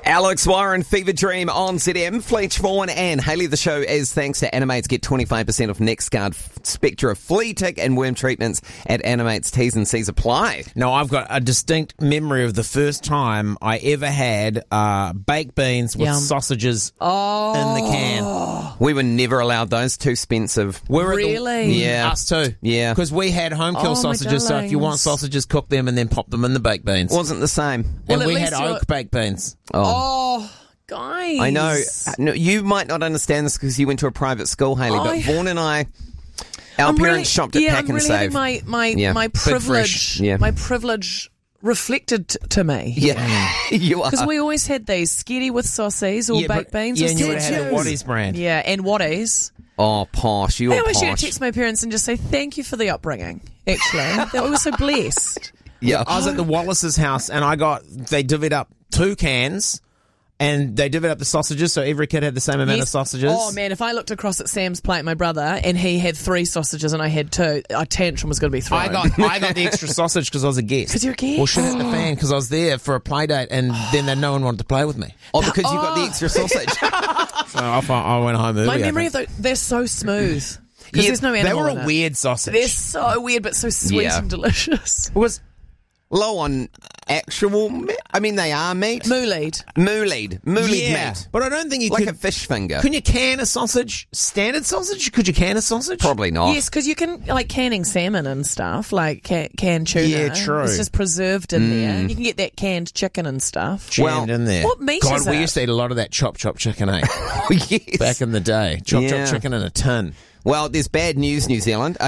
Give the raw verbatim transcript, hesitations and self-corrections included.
Alex Warren, Fever Dream on Z M. Fleech Vaughan and Hayley. The show is thanks to Animates. Get twenty-five percent off NextGuard, Spectra, flea tick and worm treatments at Animates. T's and C's apply. No, I've got a distinct memory of the first time I ever had uh, baked beans with Yum. sausages Oh. in the can. We were never allowed those. Too expensive. We were at the- Really? Yeah. Us too. Yeah. Because we had home kill Oh, my sausages, so if you want darlings. sausages, cook them and then pop them in the baked beans. Wasn't the same. Well, and at we had least you're- oak baked beans. Oh, guys. I know. Uh, No, you might not understand this because you went to a private school, Hayley, but I- Vaughan and I, our I'm parents really, shopped at yeah, Pack I'm and really Save. having my my Yeah. my Big fresh. privilege, Yeah. my privilege reflected t- to me. Yeah, you are. Because we always had these skitty with sausages or yeah, baked but- beans. Yeah, or and you would have had a sausages. Waddies brand. Yeah, and Waddies. Oh, posh. You I are always used posh. to text my parents and just say thank you for the upbringing. Actually, they were so blessed. Yeah. I was at the Wallace's house and I got, they divvied up two cans and they divvied up the sausages so every kid had the same amount Yes. of sausages. Oh man, if I looked across at Sam's plate, my brother, and he had three sausages and I had two, a tantrum was going to be thrown. I got I got the extra sausage because I was a guest. 'Cause you're a guest. Well, shit hit the fan because I was there for a play date and then they, no one wanted to play with me. Oh, because you got the Oh. extra sausage. So I, I went home early. my I memory of think. those, they're so smooth. Because Yeah, there's no they animal were in a it. weird sausage. They're so weird, but so sweet Yeah. and delicious. It was Low on actual meat. I mean, they are meat. Mooled. Mooled. Mooled yeah, meat. but I don't think you Like could. a fish finger. Can you can a sausage? Standard sausage? Could you can a sausage? Probably not. Yes, because you can, like, canning salmon and stuff, like can, canned tuna. Yeah, true. It's just preserved in there. You can get that canned chicken and stuff. Jammed Well, in there. what meat God, is we it? used to eat a lot of that chop chop chicken, eh? yes. Back in the day, chop Yeah. chop chicken in a tin. Well, there's bad news, New Zealand.